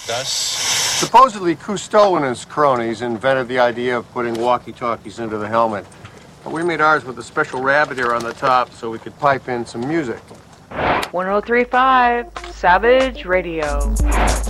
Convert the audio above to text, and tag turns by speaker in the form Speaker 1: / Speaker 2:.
Speaker 1: Thus,
Speaker 2: supposedly Cousteau and his cronies invented the idea of putting walkie-talkies into the helmet. But we made ours with a special rabbit ear on the top so we could pipe in some music.
Speaker 3: 1035 Savage Radio.